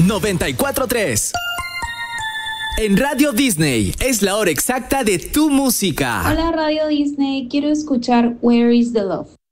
94.3. En Radio Disney es la hora exacta de tu música. Hola Radio Disney, quiero escuchar Where is the Love.